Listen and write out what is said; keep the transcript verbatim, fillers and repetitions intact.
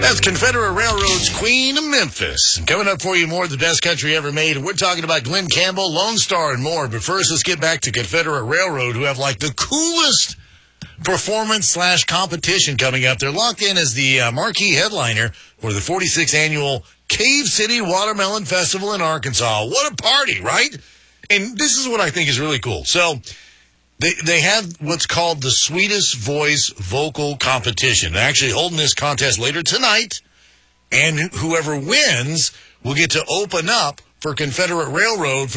That's Confederate Railroad's Queen of Memphis. And coming up for you, more of the best country ever made. We're talking about Glenn Campbell, Lone Star, and more. But first, let's get back to Confederate Railroad, who have like the coolest performance slash competition coming up. They're locked in as the uh, marquee headliner for the forty-sixth annual Cave City Watermelon Festival in Arkansas. What a party, right? And this is what I think is really cool. So they they have what's called the Sweetest Voice Vocal Competition. They're actually holding this contest later tonight, and whoever wins will get to open up for Confederate Railroad